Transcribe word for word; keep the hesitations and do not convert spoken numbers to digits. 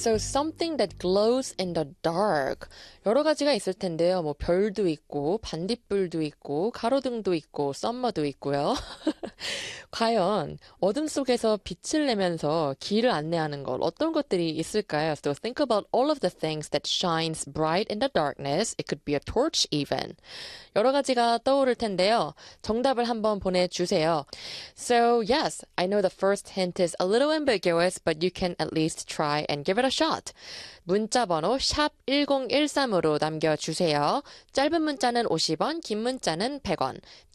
So something that glows in the dark. 여러 가지가 있을 텐데요. 뭐 별도 있고 반딧불도 있고 가로등도 있고 썸머도 있고요. 과연 어둠 속에서 빛을 내면서 길을 안내하는 것 어떤 것들이 있을까요? So think about all of the things that shines bright in the darkness. It could be a torch even. 여러 가지가 떠오를 텐데요. 정답을 한번 보내주세요. So yes, I know the first hint is a little ambiguous, but you can at least try and give it a shot. 문자 번호 샵 일공일삼으로 남겨주세요. 짧은 문자는 오십 원, 긴 문자는 백 원.